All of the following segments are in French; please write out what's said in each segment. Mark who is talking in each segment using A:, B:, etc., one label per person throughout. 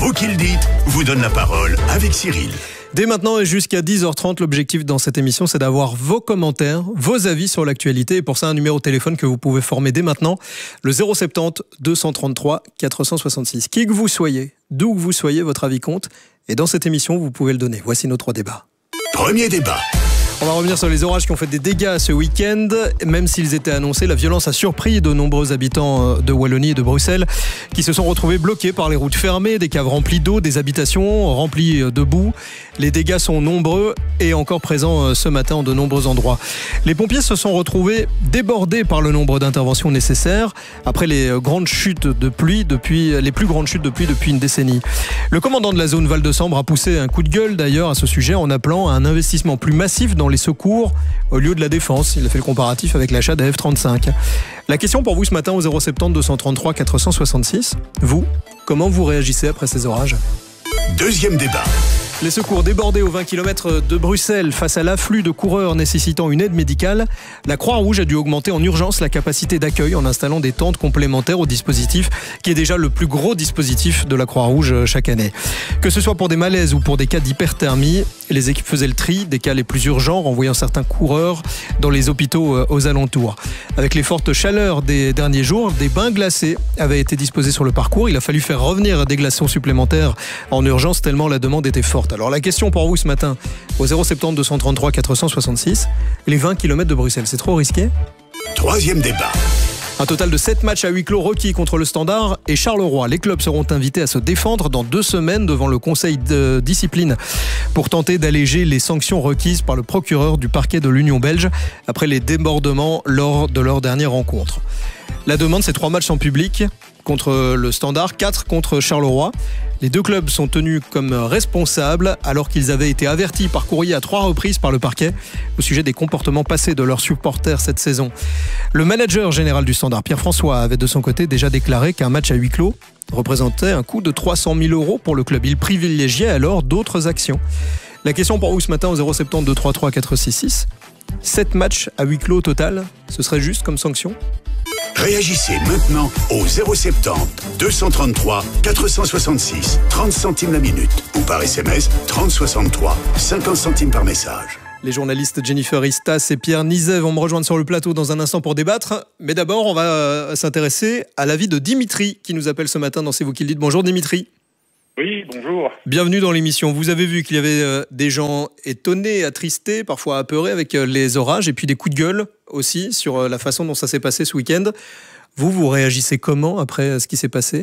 A: Vous qui le dites vous donne la parole avec Cyril.
B: Dès maintenant et jusqu'à 10h30, l'objectif dans cette émission, c'est d'avoir vos commentaires, vos avis sur l'actualité. Et pour ça, un numéro de téléphone que vous pouvez former dès maintenant, le 070 233 466. Qui que vous soyez, d'où que vous soyez, votre avis compte. Et dans cette émission, vous pouvez le donner. Voici nos 3 débats.
A: Premier débat.
B: On va revenir sur les orages qui ont fait des dégâts ce week-end. Même s'ils étaient annoncés, la violence a surpris de nombreux habitants de Wallonie et de Bruxelles qui se sont retrouvés bloqués par les routes fermées, des caves remplies d'eau, des habitations remplies de boue. Les dégâts sont nombreux et encore présents ce matin en de nombreux endroits. Les pompiers se sont retrouvés débordés par le nombre d'interventions nécessaires après les grandes chutes de pluie les plus grandes chutes de pluie depuis une décennie. Le commandant de la zone Val-de-Sambre a poussé un coup de gueule d'ailleurs à ce sujet en appelant à un investissement plus massif dans les secours au lieu de la défense. Il a fait le comparatif avec l'achat des F-35. La question pour vous ce matin au 070 233 466. Vous, comment vous réagissez après ces orages ?
A: Deuxième débat.
B: Les secours débordés aux 20 km de Bruxelles face à l'afflux de coureurs nécessitant une aide médicale, la Croix-Rouge a dû augmenter en urgence la capacité d'accueil en installant des tentes complémentaires au dispositif qui est déjà le plus gros dispositif de la Croix-Rouge chaque année. Que ce soit pour des malaises ou pour des cas d'hyperthermie, les équipes faisaient le tri des cas les plus urgents, renvoyant certains coureurs dans les hôpitaux aux alentours. Avec les fortes chaleurs des derniers jours, des bains glacés avaient été disposés sur le parcours. Il a fallu faire revenir des glaçons supplémentaires en urgence tellement la demande était forte. Alors la question pour vous ce matin au 070 233 466, les 20 km de Bruxelles, c'est trop risqué ?
A: Troisième débat.
B: Un total de 7 matchs à huis clos requis contre le Standard et Charleroi. Les clubs seront invités à se défendre dans 2 semaines devant le conseil de discipline pour tenter d'alléger les sanctions requises par le procureur du parquet de l'Union belge après les débordements lors de leur dernière rencontre. La demande, c'est 3 matchs en public contre le Standard, 4 contre Charleroi. Les 2 clubs sont tenus comme responsables alors qu'ils avaient été avertis par courrier à 3 reprises par le parquet au sujet des comportements passés de leurs supporters cette saison. Le manager général du Standard, Pierre-François, avait de son côté déjà déclaré qu'un match à huis clos représentait un coût de 300 000 € pour le club. Il privilégiait alors d'autres actions. La question pour vous ce matin au 070 233 466. 7 matchs à huis clos au total, ce serait juste comme sanction ?
A: Réagissez maintenant au 070 233 466, 30 centimes la minute ou par SMS 3063, 50 centimes par message.
B: Les journalistes Jennifer Istas et Pierre Nizet vont me rejoindre sur le plateau dans un instant pour débattre. Mais d'abord, on va s'intéresser à l'avis de Dimitri qui nous appelle ce matin dans C'est vous qui le dites. Bonjour Dimitri.
C: Oui, bonjour.
B: Bienvenue dans l'émission. Vous avez vu qu'il y avait des gens étonnés, attristés, parfois apeurés avec les orages et puis des coups de gueule aussi sur la façon dont ça s'est passé ce week-end. Vous réagissez comment après ce qui s'est passé ?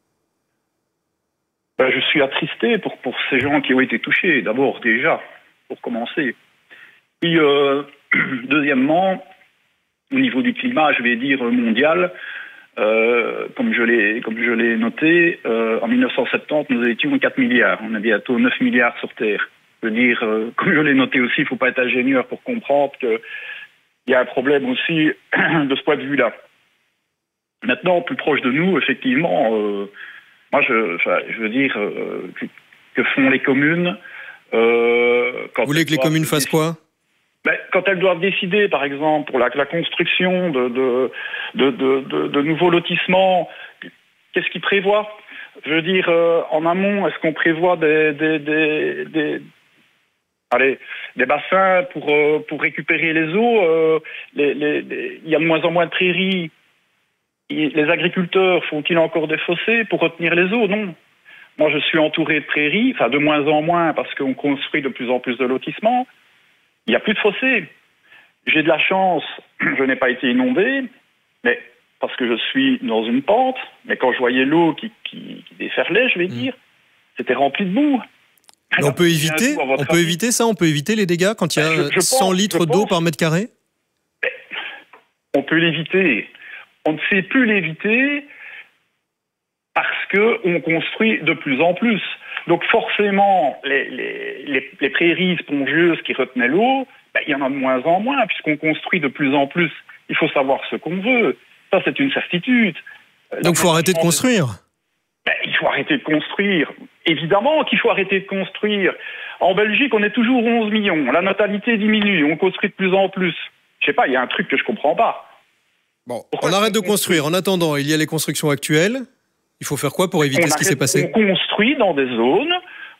C: Je suis attristé pour ces gens qui ont été touchés, d'abord déjà, pour commencer. Puis, deuxièmement, au niveau du climat, je vais dire mondial, comme je l'ai noté, en 1970, nous étions 4 milliards. On a bientôt 9 milliards sur Terre. Je veux dire, comme je l'ai noté aussi, il ne faut pas être ingénieur pour comprendre qu'il y a un problème aussi de ce point de vue-là. Maintenant, plus proche de nous, effectivement, moi, je veux dire, que font les communes
B: Vous voulez que les communes fassent quoi ?
C: Quand elles doivent décider, par exemple, pour la construction de nouveaux lotissements, qu'est-ce qu'ils prévoient ? Je veux dire, en amont, est-ce qu'on prévoit des bassins pour récupérer les eaux ? Il y a de moins en moins de prairies. Les agriculteurs font-ils encore des fossés pour retenir les eaux ? Non. Moi, je suis entouré de prairies, enfin de moins en moins parce qu'on construit de plus en plus de lotissements. Il n'y a plus de fossés. J'ai de la chance, je n'ai pas été inondé, mais parce que je suis dans une pente, mais quand je voyais l'eau qui déferlait, je vais dire, c'était rempli de boue.
B: Alors, on peut éviter ça ? On peut éviter les dégâts quand il y a 100 litres d'eau par mètre carré ?
C: On peut l'éviter. On ne sait plus l'éviter parce qu'on construit de plus en plus. Donc forcément, les prairies spongieuses qui retenaient l'eau, il y en a de moins en moins puisqu'on construit de plus en plus. Il faut savoir ce qu'on veut. Ça, c'est une certitude.
B: Donc il faut arrêter de construire.
C: Il faut arrêter de construire. Évidemment qu'il faut arrêter de construire. En Belgique, on est toujours 11 millions. La natalité diminue. On construit de plus en plus. Je sais pas, il y a un truc que je comprends pas.
B: Bon, on arrête de construire. En attendant, il y a les constructions actuelles. Il faut faire quoi pour éviter ce qui s'est passé ?
C: On construit dans des zones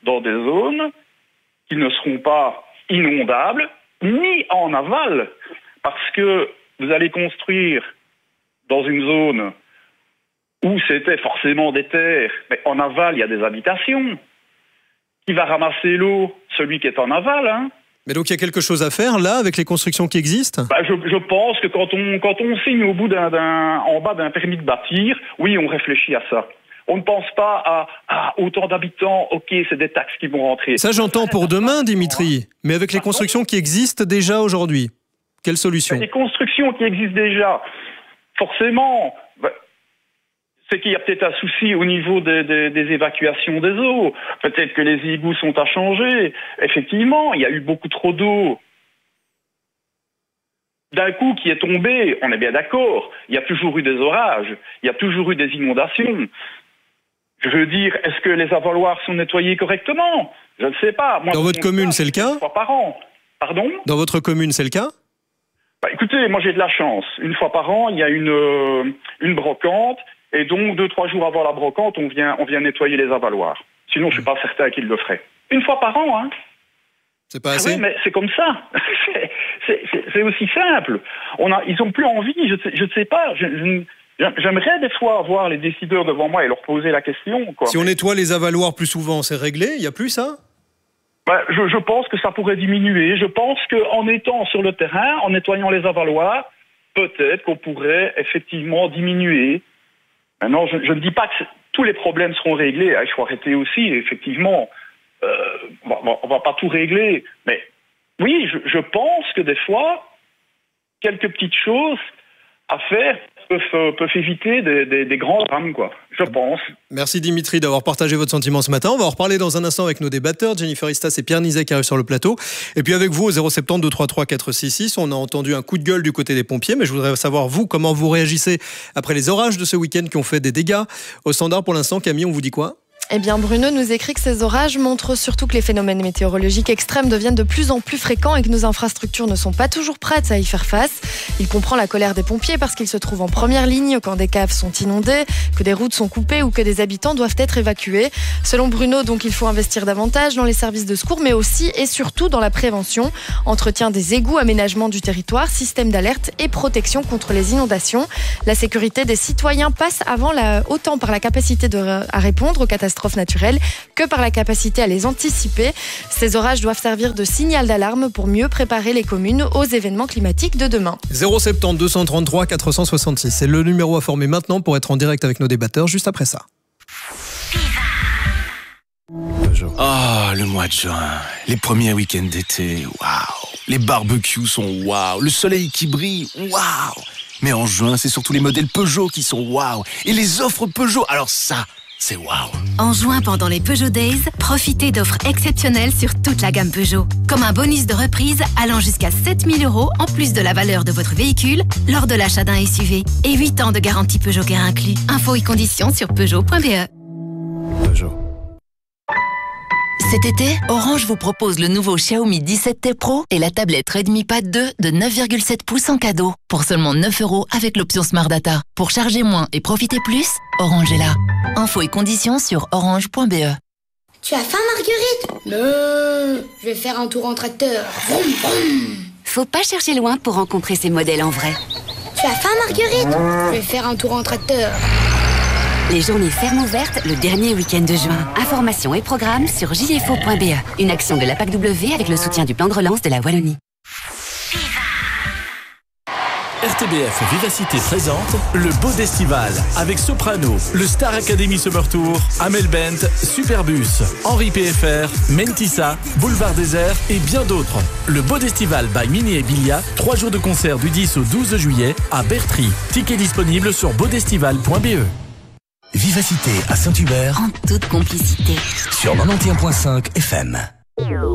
C: qui ne seront pas inondables, ni en aval, parce que vous allez construire dans une zone où c'était forcément des terres, mais en aval, il y a des habitations. Qui va ramasser l'eau? Celui qui est en aval, hein.
B: Mais donc il y a quelque chose à faire là avec les constructions qui existent ?
C: Je pense que quand on signe au bout en bas d'un permis de bâtir, oui, on réfléchit à ça. On ne pense pas à autant d'habitants, ok, c'est des taxes qui vont rentrer.
B: Ça j'entends pour demain, Dimitri, mais avec les constructions qui existent déjà aujourd'hui, quelle solution ?
C: Les constructions qui existent déjà, forcément, c'est qu'il y a peut-être un souci au niveau des évacuations des eaux. Peut-être que les égouts sont à changer. Effectivement, il y a eu beaucoup trop d'eau d'un coup qui est tombée. On est bien d'accord. Il y a toujours eu des orages. Il y a toujours eu des inondations. Je veux dire, est-ce que les avaloirs sont nettoyés correctement ? Je ne sais pas. Moi,
B: dans votre commune, c'est le cas ?
C: Une fois par an. Pardon ?
B: Dans votre commune, c'est le cas ?
C: Écoutez, moi j'ai de la chance. Une fois par an, il y a une brocante. Et donc, 2-3 jours avant la brocante, on vient nettoyer les avaloirs. Sinon, je suis pas certain qu'ils le feraient. Une fois par an, hein.
B: C'est pas assez ?
C: Oui, mais c'est comme ça. c'est aussi simple. Ils ont plus envie, je ne sais pas. J'aimerais des fois avoir les décideurs devant moi et leur poser la question, quoi.
B: Si on nettoie les avaloirs plus souvent, c'est réglé ? Il n'y a plus ça ?
C: Je pense que ça pourrait diminuer. Je pense qu'en étant sur le terrain, en nettoyant les avaloirs, peut-être qu'on pourrait effectivement diminuer. Maintenant, je ne dis pas que tous les problèmes seront réglés. Il faut arrêter aussi, effectivement. On va pas tout régler. Mais oui, je pense que des fois, quelques petites choses à faire peuvent éviter des grands drames, quoi. Je pense.
B: Merci Dimitri d'avoir partagé votre sentiment ce matin. On va en reparler dans un instant avec nos débatteurs, Jennifer Istas et Pierre Nizet qui arrivent sur le plateau. Et puis avec vous au 070 233 466, on a entendu un coup de gueule du côté des pompiers, mais je voudrais savoir vous, comment vous réagissez après les orages de ce week-end qui ont fait des dégâts. Au standard pour l'instant, Camille, on vous dit quoi ?
D: Eh bien, Bruno nous écrit que ces orages montrent surtout que les phénomènes météorologiques extrêmes deviennent de plus en plus fréquents et que nos infrastructures ne sont pas toujours prêtes à y faire face. Il comprend la colère des pompiers parce qu'ils se trouvent en première ligne quand des caves sont inondées, que des routes sont coupées ou que des habitants doivent être évacués. Selon Bruno, donc, il faut investir davantage dans les services de secours, mais aussi et surtout dans la prévention, entretien des égouts, aménagement du territoire, système d'alerte et protection contre les inondations. La sécurité des citoyens passe autant par la capacité à répondre aux catastrophes naturelles que par la capacité à les anticiper. Ces orages doivent servir de signal d'alarme pour mieux préparer les communes aux événements climatiques de demain.
B: 070 233 466, c'est le numéro à former maintenant pour être en direct avec nos débatteurs juste après ça.
E: Le mois de juin, les premiers week-ends d'été, waouh. Les barbecues sont waouh, le soleil qui brille, waouh. Mais en juin, c'est surtout les modèles Peugeot qui sont waouh. Et les offres Peugeot, alors ça, c'est waouh.
F: En juin, pendant les Peugeot Days, profitez d'offres exceptionnelles sur toute la gamme Peugeot. Comme un bonus de reprise allant jusqu'à 7 000 € en plus de la valeur de votre véhicule lors de l'achat d'un SUV. Et 8 ans de garantie Peugeot Care inclus. Infos et conditions sur Peugeot.be.
E: Peugeot.
F: Cet été, Orange vous propose le nouveau Xiaomi 17T Pro et la tablette Redmi Pad 2 de 9,7 pouces en cadeau. Pour seulement 9 € avec l'option Smart Data. Pour charger moins et profiter plus, Orange est là. Infos et conditions sur orange.be.
G: Tu as faim, Marguerite? Non, je vais faire un tour en tracteur. Vroom, vroom.
H: Faut pas chercher loin pour rencontrer ces modèles en vrai.
G: Tu as faim, Marguerite? Je vais faire un tour en tracteur.
H: Les journées fermes ouvertes le dernier week-end de juin. Informations et programmes sur jfo.be. Une action de la PACW avec le soutien du plan de relance de la Wallonie.
I: RTBF Vivacité présente le Beau d'Estival avec Soprano, le Star Academy Summer Tour, Amel Bent, Superbus, Henri PFR, Mentissa, Boulevard Désert et bien d'autres. Le Beau d'Estival by Mini et Bilia, 3 jours de concert du 10 au 12 juillet à Bertry. Tickets disponibles sur beaudestival.be.
J: Vivacité à Saint-Hubert
H: En toute complicité.
J: sur 91.5 FM.